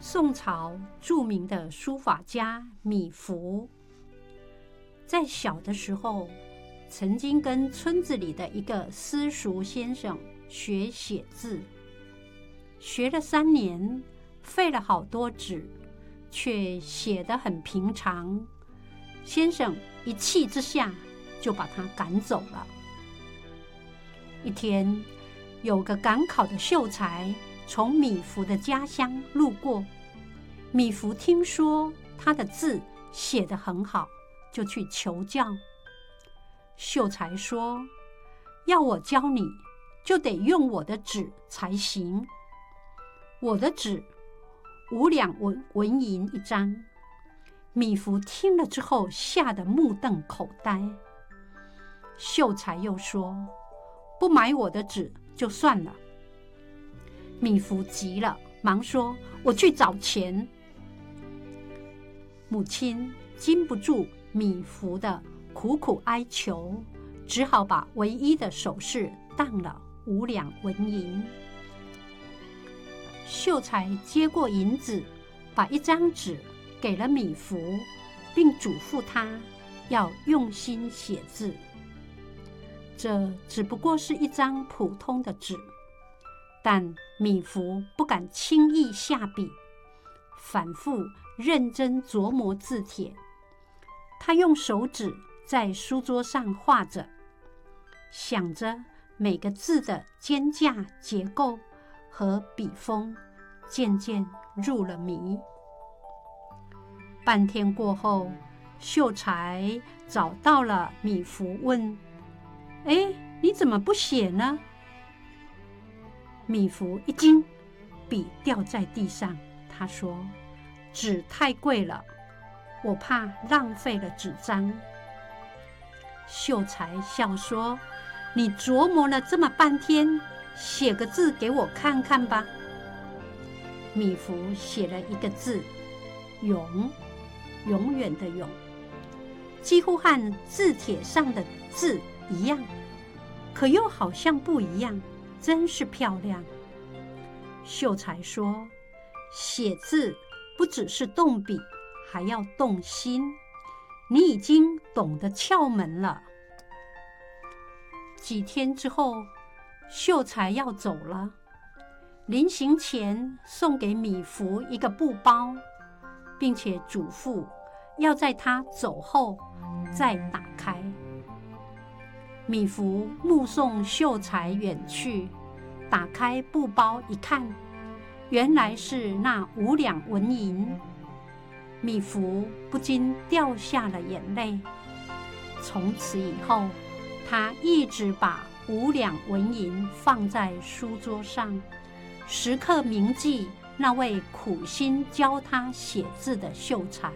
宋朝著名的书法家米芾，在小的时候，曾经跟村子里的一个私塾先生学写字，学了3年，费了好多纸，却写得很平常。先生一气之下就把他赶走了。一天，有个赶考的秀才从米芾的家乡路过，米芾听说他的字写得很好，就去求教。秀才说：“要我教你，就得用我的纸才行。我的纸5两纹银一张。”米芾听了之后，吓得目瞪口呆。秀才又说：“不买我的纸就算了。”米芾急了，忙说：“我去找钱。”母亲禁不住米芾的苦苦哀求，只好把唯一的首饰当了5两纹银。秀才接过银子，把1张纸给了米芾，并嘱咐他要用心写字。这只不过是1张普通的纸，但米芾不敢轻易下笔，反复认真琢磨字帖。他用手指在书桌上画着，想着每个字的间架结构和笔锋，渐渐入了迷。半天过后，秀才找到了米芾，问：“哎，你怎么不写呢？”米芾一惊，笔掉在地上。他说：“纸太贵了，我怕浪费了纸张。”秀才笑说：“你琢磨了这么半天，写个字给我看看吧。”米芾写了1个字“永”，永远的永，几乎和字帖上的字一样，可又好像不一样，真是漂亮。秀才说：“写字不只是动笔，还要动心，你已经懂得窍门了。”几天之后，秀才要走了，临行前送给米芾1个布包，并且嘱咐要在他走后再打开。米芾目送秀才远去，打开布包一看，原来是那5两纹银。米芾不禁掉下了眼泪。从此以后，他一直把5两纹银放在书桌上，时刻铭记那位苦心教他写字的秀才。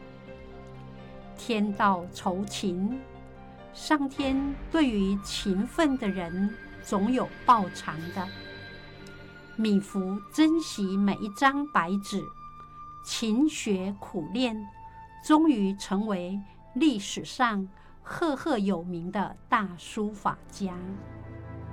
天道酬勤，上天对于勤奋的人总有报偿的。米芾珍惜每1张白纸，勤学苦练，终于成为历史上赫赫有名的大书法家。